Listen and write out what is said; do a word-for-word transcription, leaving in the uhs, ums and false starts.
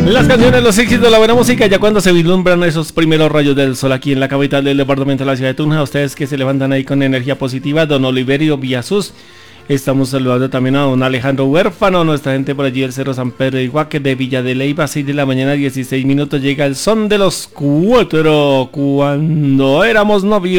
Las canciones, los éxitos, la buena música, ya cuando se vislumbran esos primeros rayos del sol aquí en la capital del departamento de la ciudad de Tunja, ustedes que se levantan ahí con energía positiva, don Oliverio Villasus. Estamos saludando también a don Alejandro Huérfano, nuestra gente por allí del Cerro San Pedro de Iguaque, de Villa de Leyva, seis de la mañana, dieciséis minutos, llega el son de los cuatro, cuando éramos novios.